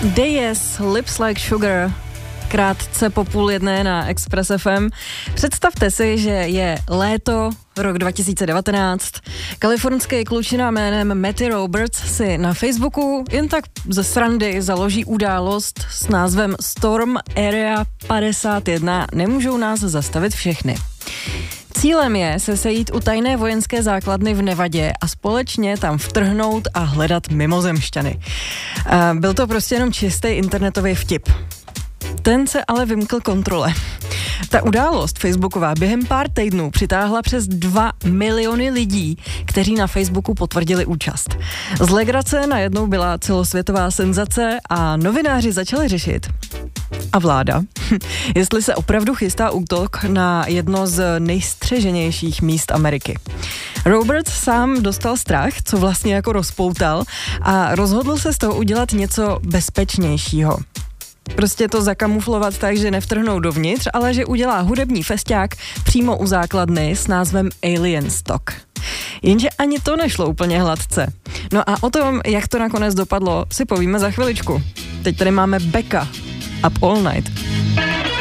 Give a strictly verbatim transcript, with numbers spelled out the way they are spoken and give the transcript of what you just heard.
Deyes, Lips Like Sugar, krátce po půl jedné na Express F M. Představte si, že je léto, rok dva tisíce devatenáct. Kalifornský klučina jménem Matty Roberts si na Facebooku jen tak ze srandy založí událost s názvem Storm Area padesát jedna. Nemůžou nás zastavit všechny. Cílem je se sejít u tajné vojenské základny v Nevadě a společně tam vtrhnout a hledat mimozemšťany. Byl to prostě jenom čistý internetový vtip. Ten se ale vymkl kontrole. Ta událost facebooková během pár týdnů přitáhla přes dva miliony lidí, kteří na Facebooku potvrdili účast. Z legrace najednou byla celosvětová senzace a novináři začali řešit, a vláda, jestli se opravdu chystá útok na jedno z nejstřeženějších míst Ameriky. Roberts sám dostal strach, co vlastně jako rozpoutal, a rozhodl se z toho udělat něco bezpečnějšího. Prostě to zakamuflovat tak, že nevtrhnou dovnitř, ale že udělá hudební festiák přímo u základny s názvem Alien Stock. Jenže ani to nešlo úplně hladce. No a o tom, jak to nakonec dopadlo, si povíme za chviličku. Teď tady máme Becca, Up All Night.